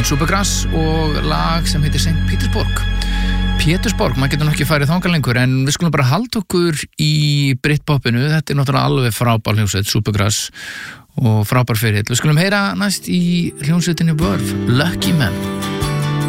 Supergrass og lag sem heitir St. Petersburg. Pétursborg, maður getur ekki farið þangað lengur, en við skulum bara halda okkur í Britpopinu. Þetta náttúrulega alveg frábær hljómsveit, Supergrass, og frábær ferill. Við skulum heyra næst í hljómsveitinni Verve, Lucky Man.